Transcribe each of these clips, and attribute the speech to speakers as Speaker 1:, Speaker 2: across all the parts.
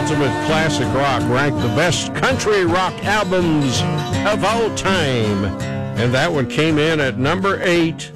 Speaker 1: Ultimate Classic Rock ranked the best country rock albums of all time. And that one came in at number 8,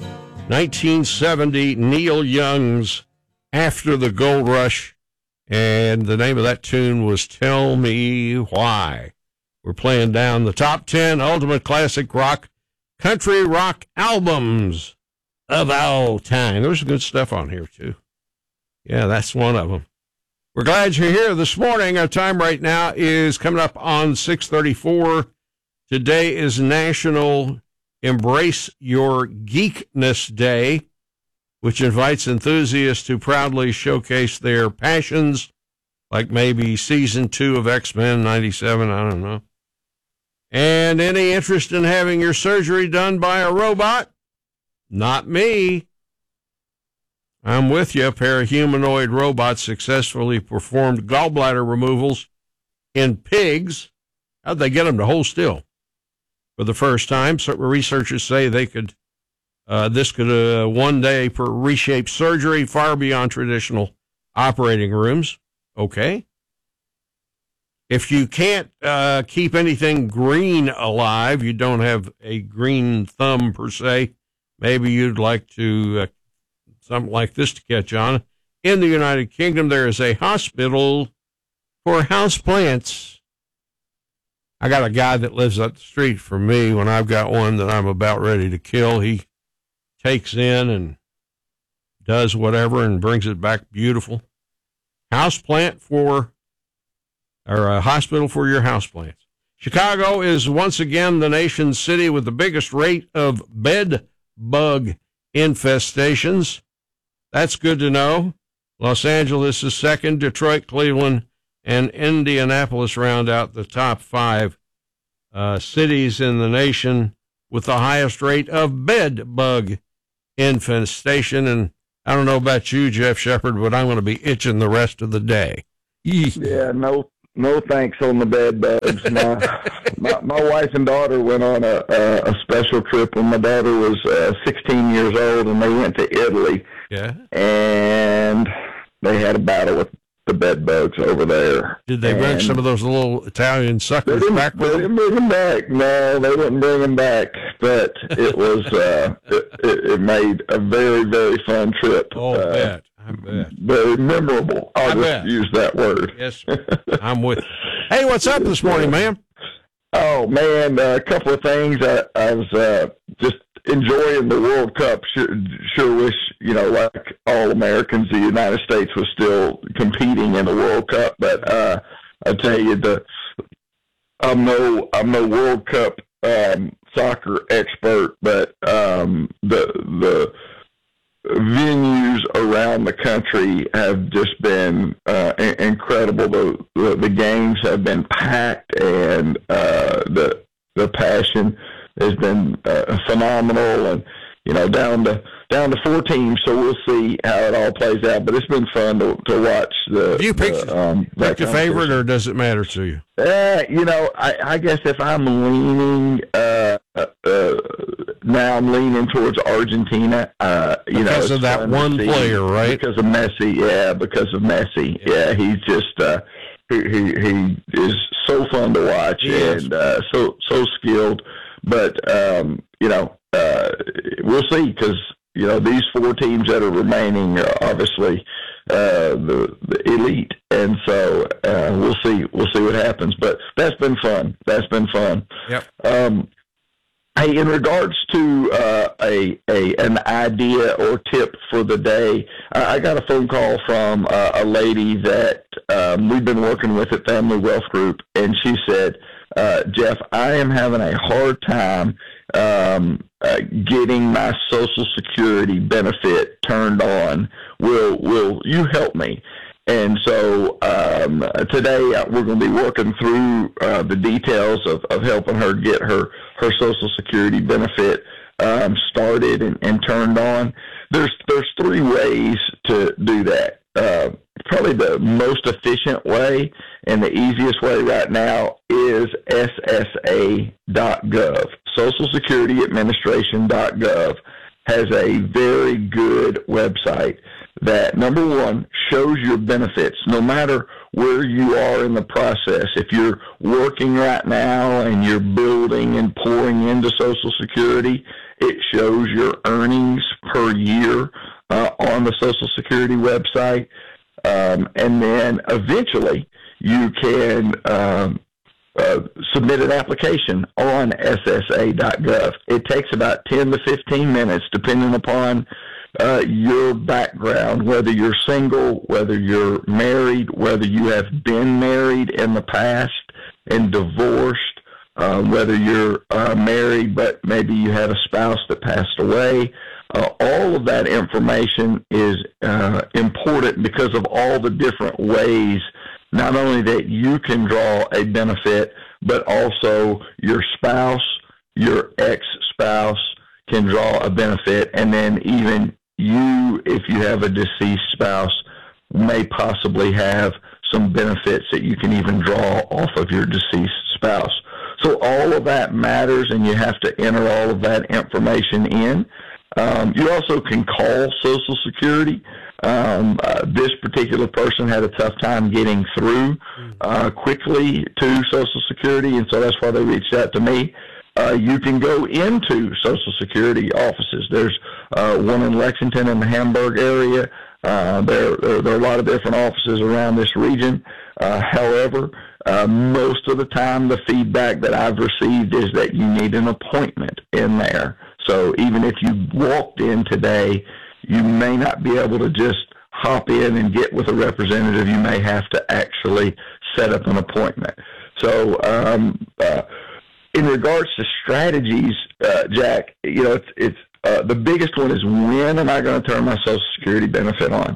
Speaker 1: 1970, Neil Young's After the Gold Rush. And the name of that tune was Tell Me Why. We're playing down the top 10 Ultimate Classic Rock country rock albums of all time. There's some good stuff on here, too. Yeah, that's one of them. We're glad you're here this morning. Our time right now is coming up on 6:34. Today is National Embrace Your Geekness Day, which invites enthusiasts to proudly showcase their passions, like maybe season 2 of X-Men 97, I don't know. And any interest in having your surgery done by a robot? Not me. I'm with you. A pair of humanoid robots successfully performed gallbladder removals in pigs. How'd they get them to hold still? For the first time, some researchers say this could one day reshape surgery far beyond traditional operating rooms. Okay. If you can't keep anything green alive, you don't have a green thumb per se, maybe you'd like to something like this to catch on. In the United Kingdom, there is a hospital for houseplants. I got a guy that lives up the street from me. When I've got one that I'm about ready to kill, he takes in and does whatever and brings it back beautiful. Houseplant or a hospital for your houseplants. Chicago is once again the nation's city with the biggest rate of bed bug infestations. That's good to know. Los Angeles is second. Detroit, Cleveland, and Indianapolis round out the top 5 cities in the nation with the highest rate of bed bug infestation. And I don't know about you, Jeff Shepard, but I'm going to be itching the rest of the day.
Speaker 2: Yeah, no thanks on the bed bugs. My wife and daughter went on a special trip when my daughter was 16 years old, and they went to Italy.
Speaker 1: Yeah.
Speaker 2: And they had a battle with the bed bugs over there.
Speaker 1: Did they bring some of those little Italian suckers back with them?
Speaker 2: They didn't bring them back. No, they wouldn't bring them back. But it was it made a very, very fun trip.
Speaker 1: Oh, I bet.
Speaker 2: Very memorable. I'll just use that word.
Speaker 1: Yes, I'm with you. Hey, what's up this morning, man?
Speaker 2: Oh, man, a couple of things. I was just enjoying the World Cup. Sure wish, like all Americans, the United States was still competing in the World Cup. But I tell you, I'm no World Cup soccer expert, but the venues around the country have just been incredible. The games have been packed, and the passion has been phenomenal. And down to 4 teams, so we'll see how it all plays out. But it's been fun to watch.
Speaker 1: Do you pick a favorite, or does it matter to you?
Speaker 2: I guess if I'm leaning, now I'm leaning towards Argentina.
Speaker 1: Because of that one player, right?
Speaker 2: Because of Messi, yeah. Because of Messi, yeah. He's just he is so fun to watch and so skilled. But we'll see, because these 4 teams that are remaining are obviously the elite, and so we'll see what happens. But that's been fun. Yep. Hey, in regards to an idea or tip for the day, I got a phone call from a lady that we've been working with at Family Wealth Group, and she said, Jeff, I am having a hard time getting my Social Security benefit turned on. Will you help me? And so today we're going to be working through the details of helping her get her Social Security benefit started and turned on. There's 3 ways to do that. Probably the most efficient way and the easiest way right now is SSA.gov. Social Security Administration.gov has a very good website that, number one, shows your benefits. No matter where you are in the process. If you're working right now and you're building and pouring into Social Security, it shows your earnings per year on the Social Security website. And then eventually you can submit an application on SSA.gov. It takes about 10 to 15 minutes, depending upon your background, whether you're single, whether you're married, whether you have been married in the past and divorced, whether you're married but maybe you had a spouse that passed away. All of that information is important because of all the different ways, not only that you can draw a benefit, but also your spouse, your ex-spouse can draw a benefit, and then even you, if you have a deceased spouse, may possibly have some benefits that you can even draw off of your deceased spouse. So all of that matters, and you have to enter all of that information in. You also can call Social Security. This particular person had a tough time getting through quickly to Social Security, and so that's why they reached out to me. You can go into Social Security offices. There's one in Lexington in the Hamburg area. There are a lot of different offices around this region. However, most of the time the feedback that I've received is that you need an appointment in there. So even if you walked in today, you may not be able to just hop in and get with a representative. You may have to actually set up an appointment. So in regards to strategies, Jack, it's the biggest one is, when am I going to turn my Social Security benefit on?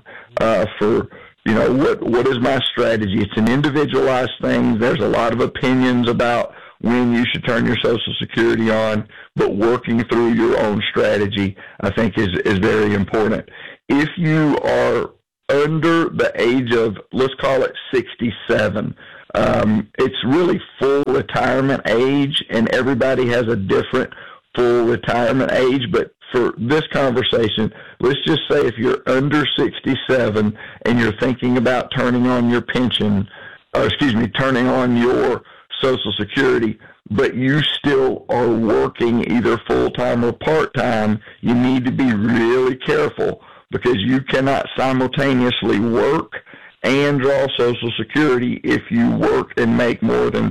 Speaker 2: What is my strategy? It's an individualized thing. There's a lot of opinions about when you should turn your Social Security on, but working through your own strategy, I think, is very important. If you are under the age of, let's call it 67, it's really full retirement age, and everybody has a different full retirement age. But for this conversation, let's just say if you're under 67 and you're thinking about turning on your pension, turning on your Social Security, but you still are working either full-time or part-time, you need to be really careful, because you cannot simultaneously work and draw Social Security if you work and make more than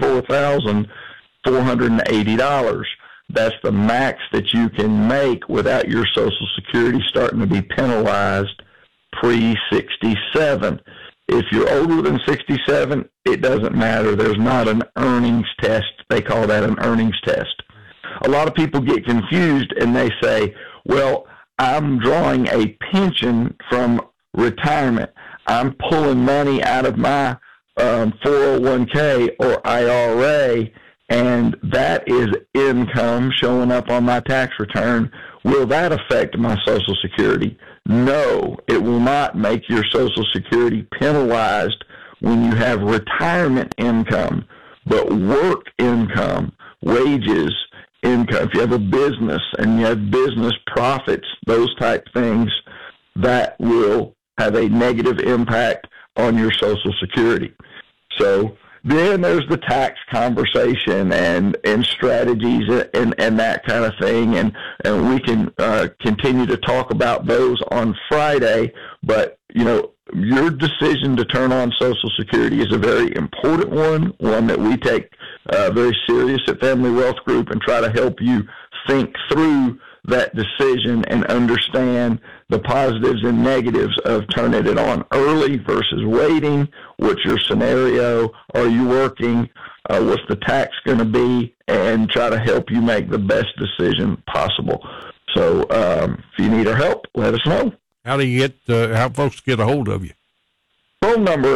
Speaker 2: $24,480. That's the max that you can make without your Social Security starting to be penalized pre-67. If you're older than 67, it doesn't matter. There's not an earnings test. They call that an earnings test. A lot of people get confused and they say, well, I'm drawing a pension from retirement. I'm pulling money out of my 401k or IRA, and that is income showing up on my tax return. Will that affect my Social Security? No, it will not make your Social Security penalized when you have retirement income, but work income, wages, income, if you have a business and you have business profits, those type things, that will have a negative impact on your Social Security. So then there's the tax conversation and strategies and that kind of thing, and we can continue to talk about those on Friday. But your decision to turn on Social Security is a very important one that we take very serious at Family Wealth Group, and try to help you think through that decision and understand the positives and negatives of turning it on early versus waiting. What's your scenario? Are you working? What's the tax going to be? And try to help you make the best decision possible. So if you need our help, let us know.
Speaker 1: How do you get? How folks get a hold of you?
Speaker 2: Phone number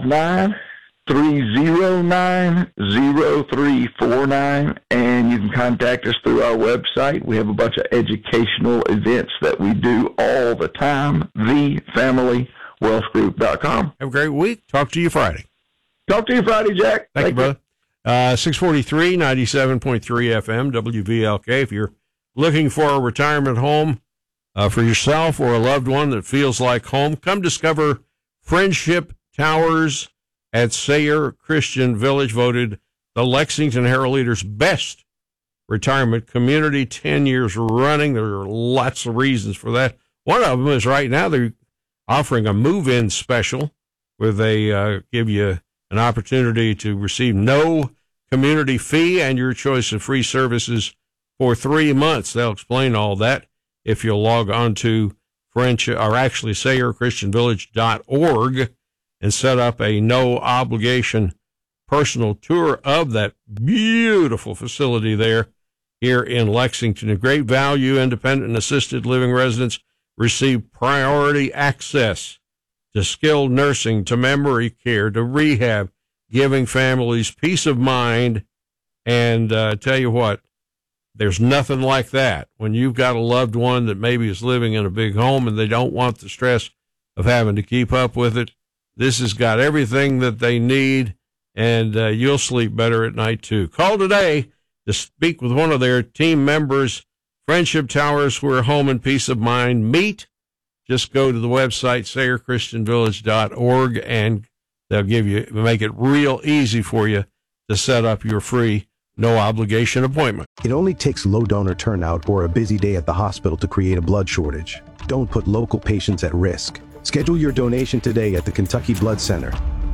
Speaker 2: 859-309-0349, and you can contact us through our website. We have a bunch of educational events that we do all the time. TheFamilyWealthGroup.com.
Speaker 1: Have a great week. Talk to you Friday.
Speaker 2: Talk to you Friday, Jack.
Speaker 1: Thank you, brother. 643, 97.3 FM, WVLK. If you're looking for a retirement home for yourself or a loved one that feels like home, come discover Friendship Towers at Sayre Christian Village, voted the Lexington Herald Leader's best retirement community 10 years running. There are lots of reasons for that. One of them is right now they're offering a move-in special where they give you an opportunity to receive no community fee and your choice of free services for 3 months. They'll explain all that if you'll log on to SayreChristianVillage.org and set up a no-obligation personal tour of that beautiful facility there here in Lexington. A great value, independent and assisted living residents receive priority access to skilled nursing, to memory care, to rehab, giving families peace of mind. And tell you what, there's nothing like that when you've got a loved one that maybe is living in a big home and they don't want the stress of having to keep up with it. This has got everything that they need, and you'll sleep better at night, too. Call today to speak with one of their team members. Friendship Towers, where home and peace of mind meet. Just go to the website, SayreChristianVillage.org, and they'll make it real easy for you to set up your free, no-obligation appointment.
Speaker 3: It only takes low donor turnout or a busy day at the hospital to create a blood shortage. Don't put local patients at risk. Schedule your donation today at the Kentucky Blood Center.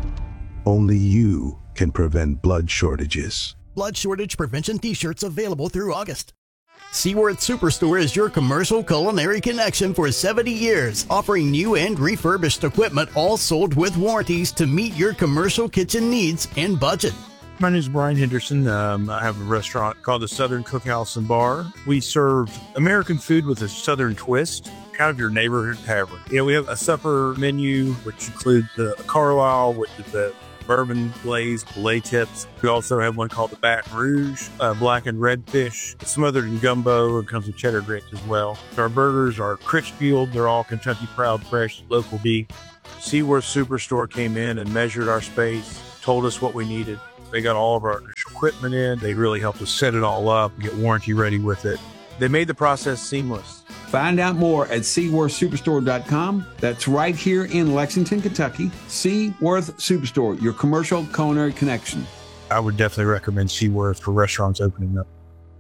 Speaker 3: Only you can prevent blood shortages.
Speaker 4: Blood shortage prevention t-shirts available through August. Seaworth Superstore is your commercial culinary connection for 70 years, offering new and refurbished equipment, all sold with warranties to meet your commercial kitchen needs and budget.
Speaker 5: My name is Brian Henderson. I have a restaurant called the Southern Cookhouse and Bar. We serve American food with a Southern twist, kind of your neighborhood tavern. We have a supper menu, which includes the Carlisle, which is the bourbon glazed filet tips. We also have one called the Baton Rouge, black and red fish, smothered in gumbo, and comes with cheddar grits as well. So our burgers are crisp peeled. They're all Kentucky proud, fresh, local beef. Seaworth Superstore came in and measured our space, told us what we needed. They got all of our equipment in. They really helped us set it all up, get warranty ready with it. They made the process seamless.
Speaker 6: Find out more at SeaworthSuperstore.com. That's right here in Lexington, Kentucky. Seaworth Superstore, your commercial culinary connection.
Speaker 5: I would definitely recommend Seaworth for restaurants opening up.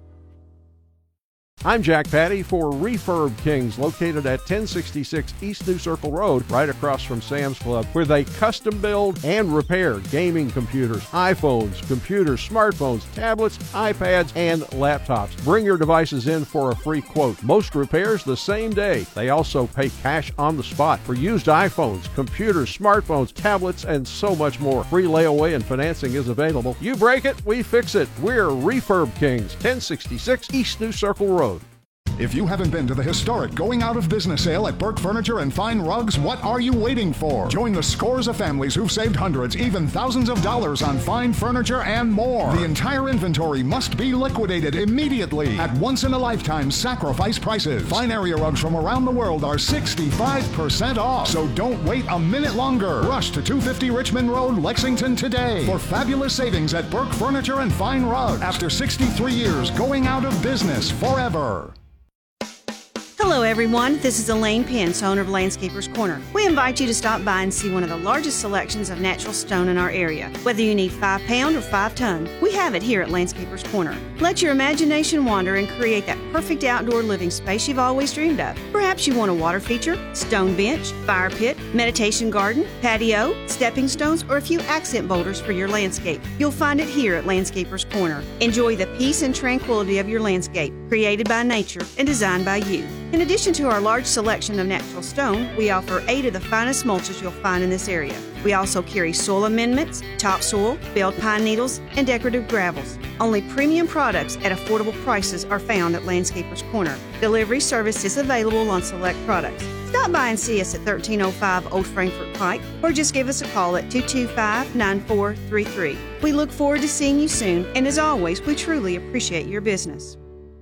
Speaker 7: I'm Jack Patty for Refurb Kings, located at 1066 East New Circle Road, right across from Sam's Club, where they custom build and repair gaming computers, iPhones, computers, smartphones, tablets, iPads, and laptops. Bring your devices in for a free quote. Most repairs the same day. They also pay cash on the spot for used iPhones, computers, smartphones, tablets, and so much more. Free layaway and financing is available. You break it, we fix it. We're Refurb Kings, 1066 East New Circle Road.
Speaker 8: If you haven't been to the historic going out of business sale at Burke Furniture and Fine Rugs, what are you waiting for? Join the scores of families who've saved hundreds, even thousands of dollars on fine furniture and more. The entire inventory must be liquidated immediately at once-in-a-lifetime sacrifice prices. Fine area rugs from around the world are 65% off. So don't wait a minute longer. Rush to 250 Richmond Road, Lexington today for fabulous savings at Burke Furniture and Fine Rugs. After 63 years, going out of business forever.
Speaker 9: Hello everyone, this is Elaine Pence, owner of Landscapers Corner. We invite you to stop by and see one of the largest selections of natural stone in our area. Whether you need 5-pound or 5-ton, we have it here at Landscapers Corner. Let your imagination wander and create that perfect outdoor living space you've always dreamed of. Perhaps you want a water feature, stone bench, fire pit, meditation garden, patio, stepping stones, or a few accent boulders for your landscape. You'll find it here at Landscapers Corner. Enjoy the peace and tranquility of your landscape, created by nature and designed by you. In addition to our large selection of natural stone, we offer 8 of the finest mulches you'll find in this area. We also carry soil amendments, topsoil, belled pine needles, and decorative gravels. Only premium products at affordable prices are found at Landscapers Corner. Delivery service is available on select products. Stop by and see us at 1305 Old Frankfort Pike, or just give us a call at 225-9433. We look forward to seeing you soon, and as always, we truly appreciate your business.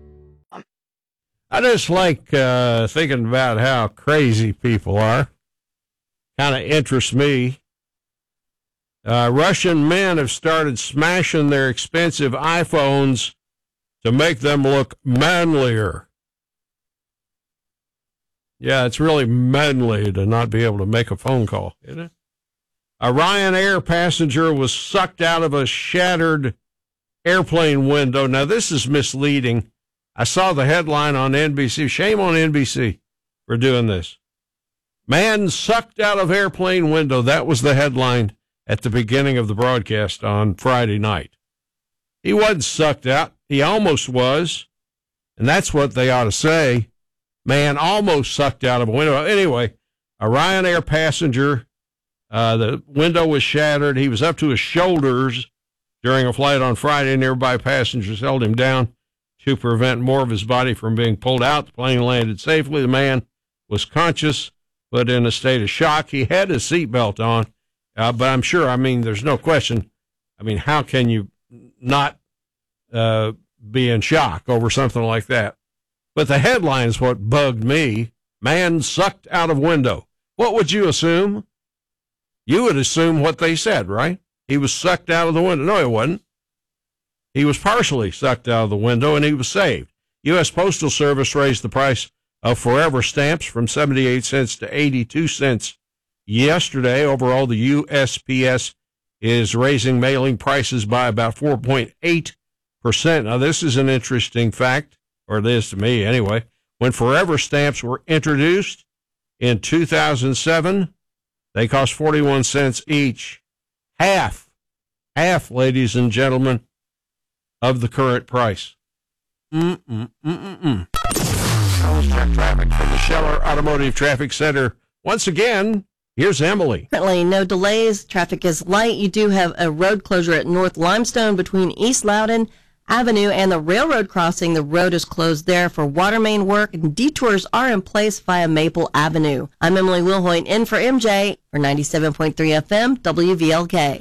Speaker 1: I just like thinking about how crazy people are. Kind of interests me. Russian men have started smashing their expensive iPhones to make them look manlier. Yeah, it's really manly to not be able to make a phone call, isn't it? A Ryanair passenger was sucked out of a shattered airplane window. Now, this is misleading. I saw the headline on NBC. Shame on NBC for doing this. Man sucked out of airplane window. That was the headline at the beginning of the broadcast on Friday night. He wasn't sucked out. He almost was. And that's what they ought to say. Man almost sucked out of a window. Anyway, a Ryanair passenger, the window was shattered. He was up to his shoulders during a flight on Friday. Nearby passengers held him down to prevent more of his body from being pulled out. The plane landed safely. The man was conscious, but in a state of shock. He had his seatbelt on, but I'm sure, there's no question. How can you not be in shock over something like that? But the headline is what bugged me. Man sucked out of window. What would you assume? You would assume what they said, right? He was sucked out of the window. No, he wasn't. He was partially sucked out of the window, and he was saved. U.S. Postal Service raised the price of forever stamps from 78 cents to 82 cents yesterday. Overall, the USPS is raising mailing prices by about 4.8%. Now, this is an interesting fact, or it is to me anyway. When forever stamps were introduced in 2007, they cost 41 cents each. Half, ladies and gentlemen, of the current price. Let's check traffic from the Scheller Automotive Traffic Center. Once again, here's Emily.
Speaker 10: Currently, no delays. Traffic is light. You do have a road closure at North Limestone between East Loudon Avenue and the railroad crossing. The road is closed there for water main work, and detours are in place via Maple Avenue. I'm Emily Wilhoit, in for MJ for 97.3 FM WVLK.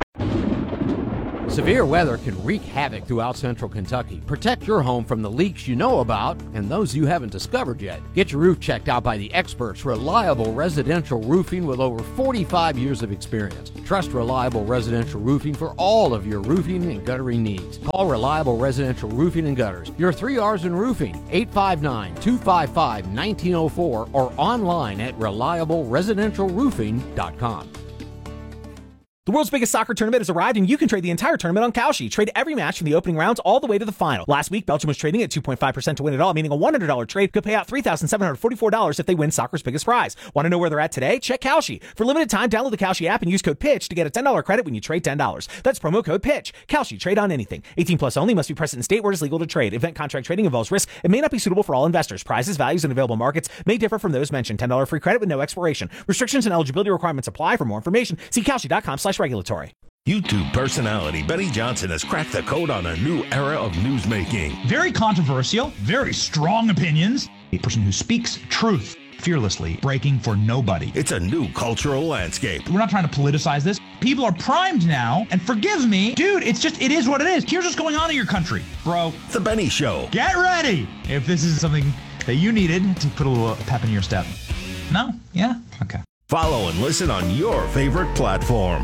Speaker 11: Severe weather can wreak havoc throughout central Kentucky. Protect your home from the leaks you know about and those you haven't discovered yet. Get your roof checked out by the experts, Reliable Residential Roofing, with over 45 years of experience. Trust Reliable Residential Roofing for all of your roofing and guttering needs. Call Reliable Residential Roofing and Gutters. Your 3 R's in roofing, 859-255-1904, or online at reliableresidentialroofing.com.
Speaker 12: The world's biggest soccer tournament has arrived, and you can trade the entire tournament on Kalshi. Trade every match from the opening rounds all the way to the final. Last week, Belgium was trading at 2.5% to win it all, meaning a $100 trade could pay out $3,744 if they win soccer's biggest prize. Want to know where they're at today? Check Kalshi. For limited time, download the Kalshi app and use code PITCH to get a $10 credit when you trade $10. That's promo code PITCH. Kalshi. Trade on anything. 18 plus only. Must be present in state where it is legal to trade. Event contract trading involves risk and may not be suitable for all investors. Prizes, values, and available markets may differ from those mentioned. $10 free credit with no expiration. Restrictions and eligibility requirements apply. For more information, see Kalshi.com/regulatory.
Speaker 13: YouTube personality Benny Johnson has cracked the code on a new era of newsmaking.
Speaker 14: Very controversial, very strong opinions. A person who speaks truth fearlessly, breaking for nobody.
Speaker 13: It's a new cultural landscape.
Speaker 14: We're not trying to politicize this. People are primed now, and forgive me, dude, it is what it is. Here's what's going on in your country, bro.
Speaker 13: The Benny Show.
Speaker 14: Get ready if this is something that you needed to put a little pep in your step. No? Yeah? Okay.
Speaker 13: Follow and listen on your favorite platform.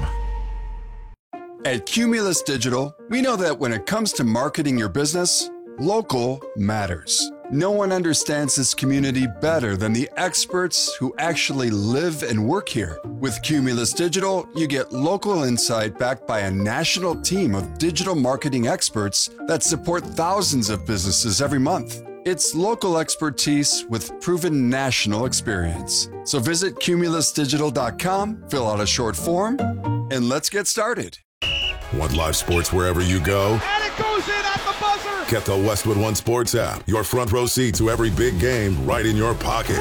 Speaker 15: At Cumulus Digital, we know that when it comes to marketing your business, local matters. No one understands this community better than the experts who actually live and work here. With Cumulus Digital, you get local insight backed by a national team of digital marketing experts that support thousands of businesses every month. It's local expertise with proven national experience. So visit cumulusdigital.com, fill out a short form, and let's get started.
Speaker 16: Want live sports wherever you go?
Speaker 17: And it goes in at the buzzer!
Speaker 16: Get the Westwood One Sports app. Your front row seat to every big game right in your pocket.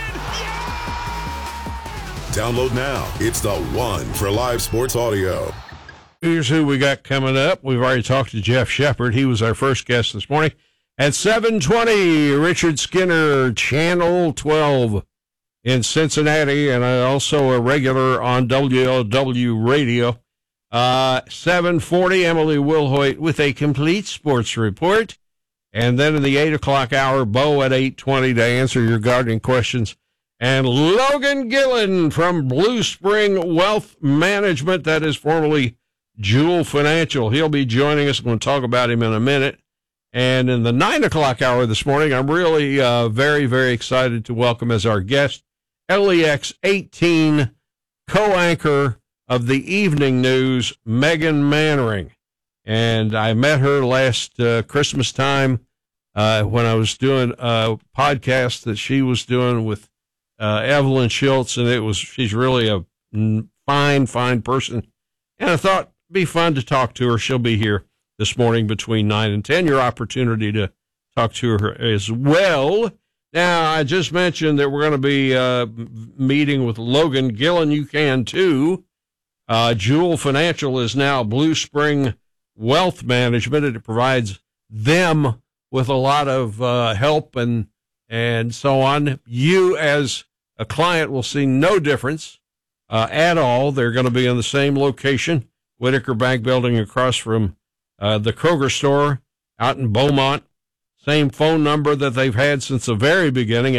Speaker 16: Download now. It's the one for live sports audio.
Speaker 1: Here's who we got coming up. We've already talked to Jeff Shepard. He was our first guest this morning. At 7:20, Richard Skinner, Channel 12 in Cincinnati, and also a regular on WLW Radio. 7:40, Emily Wilhoit with a complete sports report. And then in the 8 o'clock hour, Bo at 8:20 to answer your gardening questions. And Logan Gillen from Blue Spring Wealth Management, that is formerly Jewel Financial. He'll be joining us. I'm going to talk about him in a minute. And in the 9 o'clock hour this morning, I'm really very, very excited to welcome as our guest LEX 18 co-anchor of the evening news, Megan Mannering. And I met her last Christmas time when I was doing a podcast that she was doing with Evelyn Schultz, and she's really a fine person. And I thought it'd be fun to talk to her. She'll be here this morning between 9 and 10. Your opportunity to talk to her as well. Now, I just mentioned that we're going to be meeting with Logan Gillen. You can, too. Jewel Financial is now Blue Spring Wealth Management. It provides them with a lot of help and so on. You, as a client, will see no difference at all. They're going to be in the same location, Whitaker Bank Building, across from the Kroger store out in Beaumont. Same phone number that they've had since the very beginning,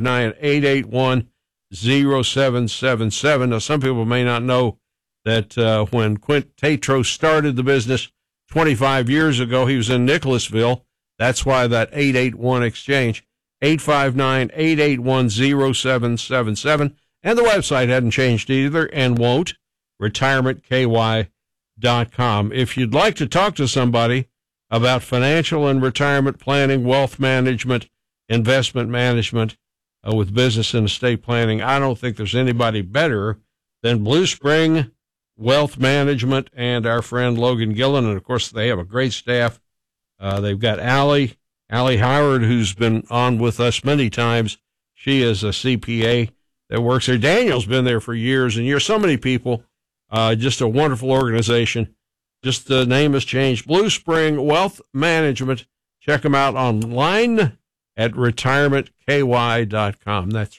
Speaker 1: 859-881-0777. Now, some people may not know that when Quint Tatro started the business 25 years ago, he was in Nicholasville. That's why that 881 exchange, 859-881-0777. And the website hadn't changed either and won't, retirementky.com. If you'd like to talk to somebody about financial and retirement planning, wealth management, investment management with business and estate planning, I don't think there's anybody better than Blue Spring Wealth Management and our friend Logan Gillen. And, of course, they have a great staff. They've got Allie Howard, who's been on with us many times. She is a CPA that works there. Daniel's been there for years and years. So many people. Just a wonderful organization. Just the name has changed. Blue Spring Wealth Management. Check them out online at retirementky.com. That's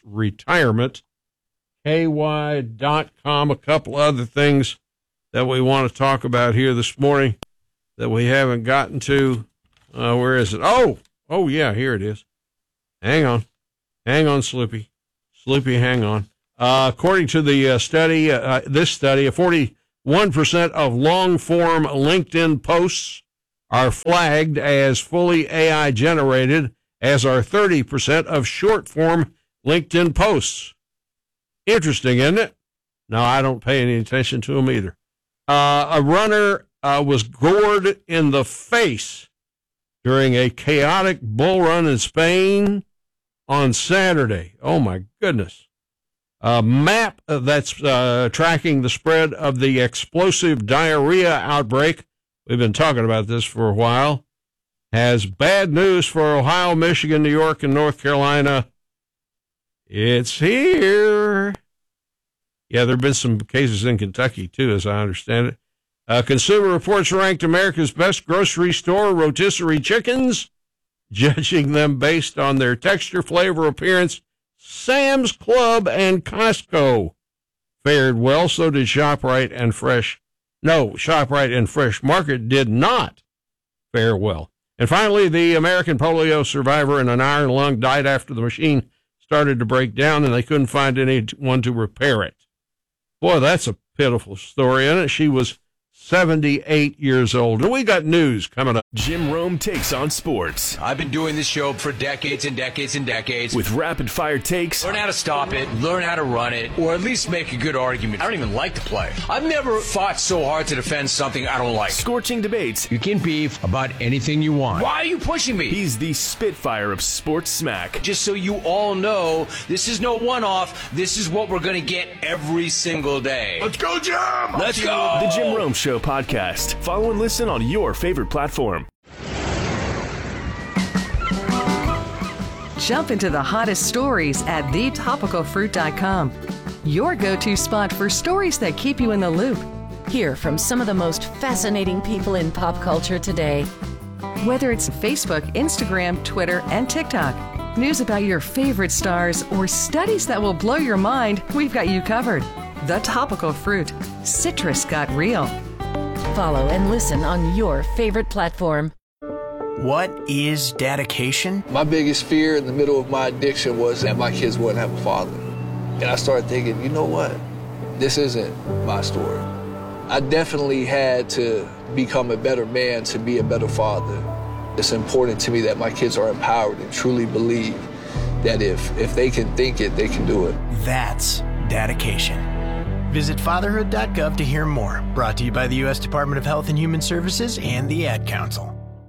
Speaker 1: retirementky.com. A couple other things that we want to talk about here this morning that we haven't gotten to. Where is it? Oh, yeah, here it is. Hang on, Sloopy. Hang on. According to the study, this study, 41% of long-form LinkedIn posts are flagged as fully AI-generated, as are 30% of short-form LinkedIn posts. Interesting, isn't it? No, I don't pay any attention to them either. A runner was gored in the face during a chaotic bull run in Spain on Saturday. Oh, my goodness. A map that's tracking the spread of the explosive diarrhea outbreak, we've been talking about this for a while, has bad news for Ohio, Michigan, New York, and North Carolina. It's here. Yeah, there have been some cases in Kentucky, too, as I understand it. Consumer Reports ranked America's best grocery store rotisserie chickens, judging them based on their texture, flavor, appearance. Sam's Club and Costco fared well. So did ShopRite and Fresh. No, ShopRite and Fresh Market did not fare well. And finally, the American polio survivor in an iron lung died after the machine started to break down and they couldn't find anyone to repair it. Boy, that's a pitiful story, isn't it? She was 78 years old. And we got news coming up.
Speaker 18: Jim Rome takes on sports.
Speaker 19: I've been doing this show for decades and decades and decades.
Speaker 18: With rapid-fire takes.
Speaker 19: Learn how to stop it, learn how to run it, or at least make a good argument. I don't even like to play. I've never fought so hard to defend something I don't like.
Speaker 18: Scorching debates.
Speaker 19: You can beef about anything you want. Why are you pushing me?
Speaker 18: He's the Spitfire of sports smack.
Speaker 19: Just so you all know, this is no one-off. This is what we're going to get every single day.
Speaker 18: Let's go, Jim!
Speaker 19: Let's go!
Speaker 18: The Jim Rome Show podcast. Follow and listen on your favorite platform.
Speaker 20: Jump into the hottest stories at thetopicalfruit.com. Your go-to spot for stories that keep you in the loop.
Speaker 21: Hear from some of the most fascinating people in pop culture today.
Speaker 20: Whether it's Facebook, Instagram, Twitter, and TikTok, news about your favorite stars, or studies that will blow your mind, we've got you covered. The Topical Fruit. Citrus got real.
Speaker 21: Follow and listen on your favorite platform.
Speaker 22: What is dedication?
Speaker 23: My biggest fear in the middle of my addiction was that my kids wouldn't have a father. And I started thinking, you know what? This isn't my story. I definitely had to become a better man to be a better father. It's important to me that my kids are empowered and truly believe that if they can think it, they can do it.
Speaker 22: That's dedication. Visit fatherhood.gov to hear more. Brought to you by the U.S. Department of Health and Human Services and the Ad Council.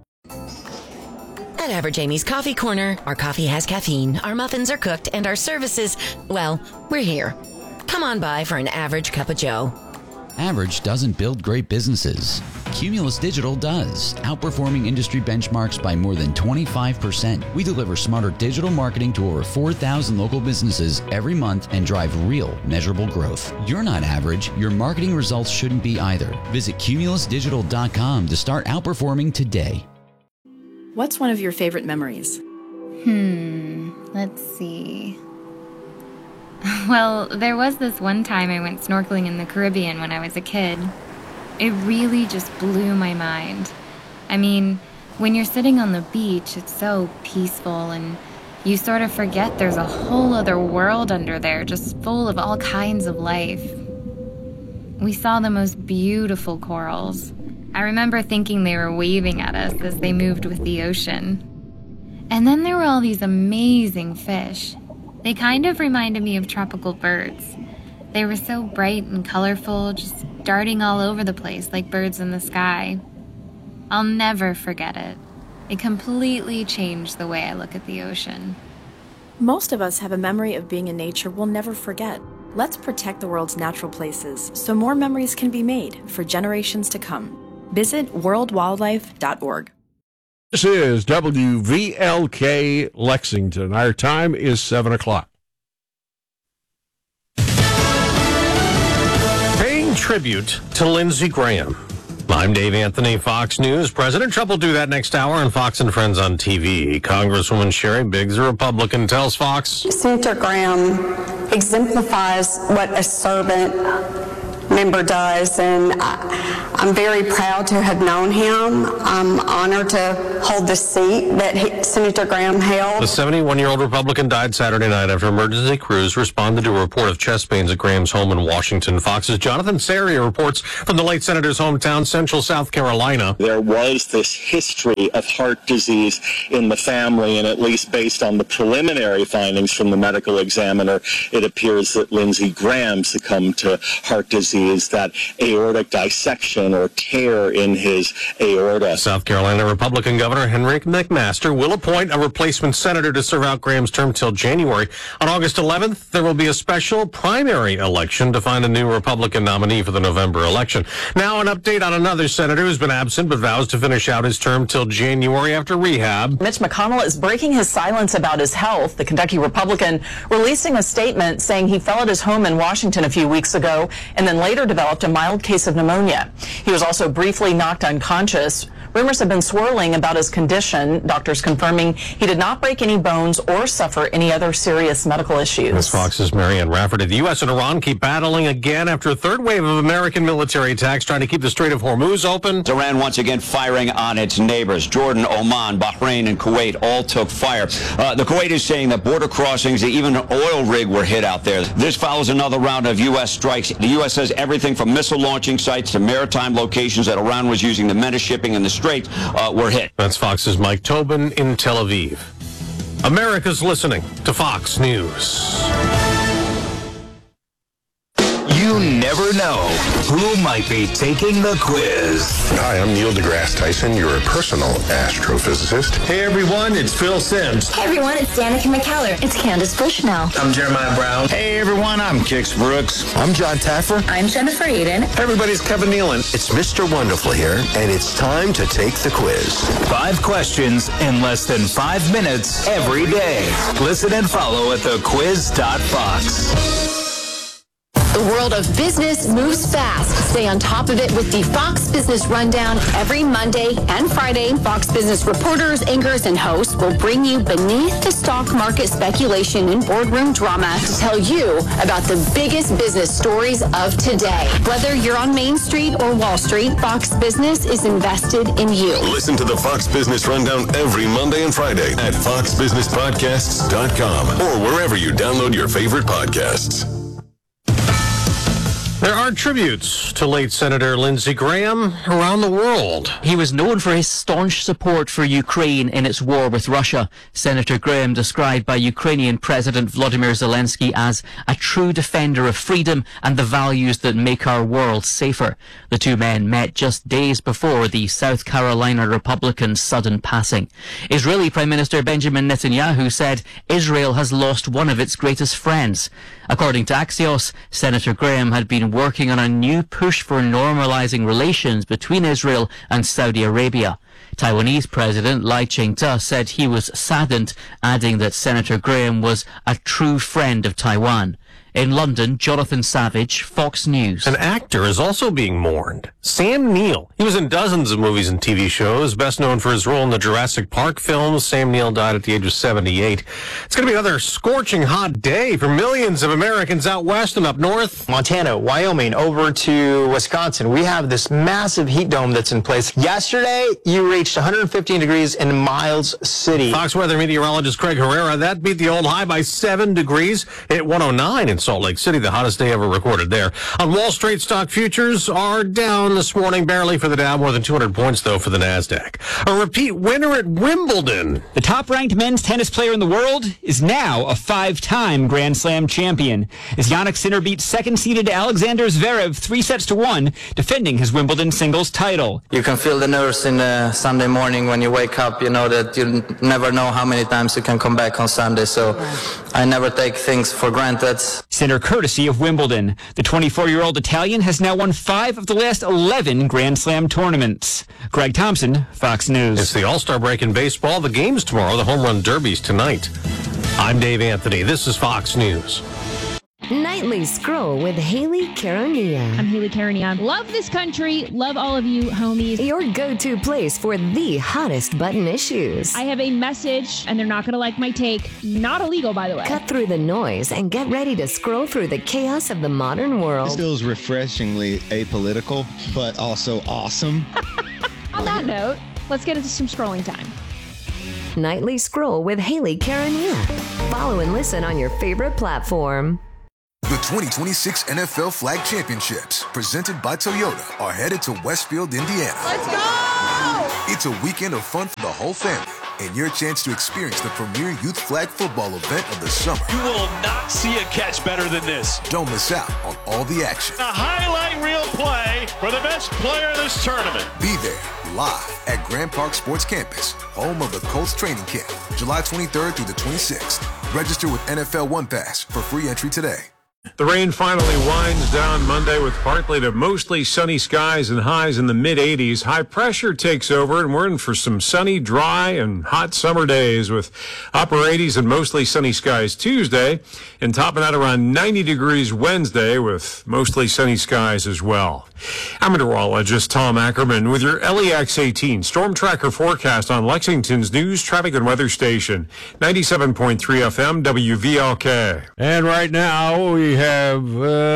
Speaker 21: At Average Amy's Coffee Corner, our coffee has caffeine, our muffins are cooked, and our services, well, we're here. Come on by for an average cup of joe.
Speaker 2: Average doesn't build great businesses. Cumulus Digital does, outperforming industry benchmarks by more than 25%. We deliver smarter digital marketing to over 4,000 local businesses every month and drive real, measurable growth. You're not average. Your marketing results shouldn't be either. Visit cumulusdigital.com to start outperforming today.
Speaker 3: What's one of your favorite memories?
Speaker 4: Let's see. Well, there was this one time I went snorkeling in the Caribbean when I was a kid. It really just blew my mind. I mean, when you're sitting on the beach, it's so peaceful and you sort of forget there's a whole other world under there just full of all kinds of life. We saw the most beautiful corals. I remember thinking they were waving at us as they moved with the ocean. And then there were all these amazing fish. They kind of reminded me of tropical birds. They were so bright and colorful, just darting all over the place like birds in the sky. I'll never forget it. It completely changed the way I look at the ocean.
Speaker 3: Most of us have a memory of being in nature we'll never forget. Let's protect the world's natural places so more memories can be made for generations to come. Visit worldwildlife.org.
Speaker 1: This is WVLK Lexington. Our time is 7 o'clock.
Speaker 24: Paying tribute to Lindsey Graham. I'm Dave Anthony, Fox News. President Trump will do that next hour on Fox and Friends on TV. Congresswoman Sherry Biggs, a Republican, tells Fox.
Speaker 25: Senator Graham exemplifies what a servant member does, and I'm very proud to have known him. I'm honored to hold the seat that Senator Graham held.
Speaker 24: The 71-year-old Republican died Saturday night after emergency crews responded to a report of chest pains at Graham's home in Washington. Fox's Jonathan Saria reports from the late senator's hometown, Central South Carolina.
Speaker 26: There was this history of heart disease in the family, and at least based on the preliminary findings from the medical examiner, it appears that Lindsey Graham succumbed to heart disease, that aortic dissection or tear in his aorta.
Speaker 24: South Carolina Republican Governor Henry McMaster will appoint a replacement senator to serve out Graham's term till January. On August 11th, there will be a special primary election to find a new Republican nominee for the November election. Now, an update on another senator who's been absent but vows to finish out his term till January after rehab.
Speaker 27: Mitch McConnell is breaking his silence about his health. The Kentucky Republican releasing a statement saying he fell at his home in Washington a few weeks ago and then later developed a mild case of pneumonia. He was also briefly knocked unconscious. Rumors have been swirling about his condition, doctors confirming he did not break any bones or suffer any other serious medical issues.
Speaker 24: Ms. Fox's Marianne Rafferty. The U.S. and Iran keep battling again after a third wave of American military attacks trying to keep the Strait of Hormuz open.
Speaker 28: Iran once again firing on its neighbors. Jordan, Oman, Bahrain, and Kuwait all took fire. The Kuwait is saying that border crossings, even an oil rig were hit out there. This follows another round of U.S. strikes. The U.S. says everything from missile launching sites to maritime locations that Iran was using to menace shipping in the Strait were hit.
Speaker 24: That's Fox's Mike Tobin in Tel Aviv. America's listening to Fox News.
Speaker 29: You never know who might be taking the quiz.
Speaker 16: Hi, I'm Neil deGrasse Tyson, your personal astrophysicist.
Speaker 29: Hey everyone, it's Phil Simms.
Speaker 30: Hey everyone, it's Danica McKellar. It's Candace Bushnell.
Speaker 29: I'm Jeremiah Brown. Hey everyone, I'm Kix Brooks.
Speaker 31: I'm John Taffer.
Speaker 30: I'm Jennifer Eden.
Speaker 29: Hey everybody, it's Kevin Nealon.
Speaker 31: It's Mr. Wonderful here, and it's time to take the quiz.
Speaker 29: 5 questions in less than 5 minutes every day. Listen and follow at thequiz.fox.
Speaker 21: The world of business moves fast. Stay on top of it with the Fox Business Rundown every Monday and Friday. Fox Business reporters, anchors, and hosts will bring you beneath the stock market speculation and boardroom drama to tell you about the biggest business stories of today. Whether you're on Main Street or Wall Street, Fox Business is invested in you.
Speaker 16: Listen to the Fox Business Rundown every Monday and Friday at foxbusinesspodcasts.com or wherever you download your favorite podcasts.
Speaker 24: There are tributes to late Senator Lindsey Graham around the world.
Speaker 5: He was known for his staunch support for Ukraine in its war with Russia. Senator Graham described by Ukrainian President Volodymyr Zelensky as a true defender of freedom and the values that make our world safer. The two men met just days before the South Carolina Republican's sudden passing. Israeli Prime Minister Benjamin Netanyahu said Israel has lost one of its greatest friends. According to Axios, Senator Graham had been working on a new push for normalizing relations between Israel and Saudi Arabia. Taiwanese President Lai Ching-te said he was saddened, adding that Senator Graham was a true friend of Taiwan. In London, Jonathan Savage, Fox News.
Speaker 24: An actor is also being mourned. Sam Neill. He was in dozens of movies and TV shows, best known for his role in the Jurassic Park films. Sam Neill died at the age of 78. It's going to be another scorching hot day for millions of Americans out west and up north.
Speaker 6: Montana, Wyoming, over to Wisconsin. We have this massive heat dome that's in place. Yesterday, you reached 115 degrees in Miles City.
Speaker 24: Fox weather meteorologist Craig Herrera, that beat the old high by 7 degrees at 109 in Salt Lake City, the hottest day ever recorded there. On Wall Street, stock futures are down this morning, barely for the Dow, more than 200 points, though, for the NASDAQ. A repeat winner at Wimbledon.
Speaker 7: The top-ranked men's tennis player in the world is now a 5-time Grand Slam champion, as Jannik Sinner beat second-seeded Alexander Zverev 3-1, defending his Wimbledon singles title.
Speaker 8: You can feel the nerves in Sunday morning when you wake up. You know that you never know how many times you can come back on Sunday, so I never take things for granted.
Speaker 7: Sinner courtesy of Wimbledon. The 24-year-old Italian has now won 5 of the last 11 Grand Slam tournaments. Greg Thompson, Fox News.
Speaker 24: It's the All-Star break in baseball. The game's tomorrow. The home run derby's tonight. I'm Dave Anthony. This is Fox News.
Speaker 9: Nightly Scroll with Haley Caronia.
Speaker 10: I'm Haley Caronia. Love this country. Love all of you, homies.
Speaker 9: Your go-to place for the hottest button issues.
Speaker 10: I have a message, and they're not going to like my take. Not illegal, by the way.
Speaker 9: Cut through the noise and get ready to scroll through the chaos of the modern world.
Speaker 11: This feels refreshingly apolitical, but also awesome.
Speaker 10: On that note, let's get into some scrolling time.
Speaker 9: Nightly Scroll with Haley Caronia. Follow and listen on your favorite platform.
Speaker 12: The 2026 NFL Flag Championships, presented by Toyota, are headed to Westfield, Indiana.
Speaker 17: Let's go!
Speaker 12: It's a weekend of fun for the whole family and your chance to experience the premier youth flag football event of the summer.
Speaker 18: You will not see a catch better than this.
Speaker 12: Don't miss out on all the action.
Speaker 17: A highlight reel play for the best player in this tournament.
Speaker 12: Be there live at Grand Park Sports Campus, home of the Colts training camp, July 23rd through the 26th. Register with NFL One Pass for free entry today.
Speaker 1: The rain finally winds down Monday with partly to mostly sunny skies and highs in the mid-80s. High pressure takes over, and we're in for some sunny, dry, and hot summer days with upper 80s and mostly sunny skies Tuesday, and topping out around 90 degrees Wednesday with mostly sunny skies as well. I'm meteorologist Tom Ackerman with your LEX 18 Storm Tracker forecast on Lexington's news, traffic, and weather station, 97.3 FM WVLK. And right now we have,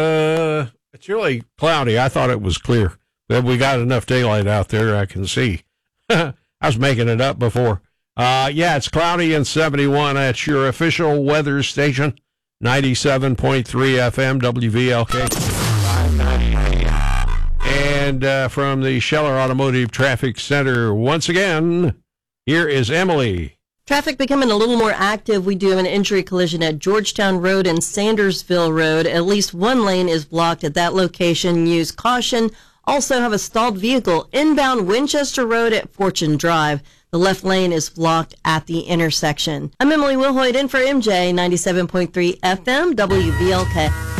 Speaker 1: it's really cloudy. I thought it was clear. But we got enough daylight out there I can see. I was making it up before. Yeah, it's cloudy and 71. That's your official weather station, 97.3 FM WVLK. And from the Scheller Automotive Traffic Center, once again, here is Emily.
Speaker 13: Traffic becoming a little more active. We do have an injury collision at Georgetown Road and Sandersville Road. At least one lane is blocked at that location. Use caution. Also have a stalled vehicle inbound Winchester Road at Fortune Drive. The left lane is blocked at the intersection. I'm Emily Wilhoit in for MJ, 97.3 FM WVLK.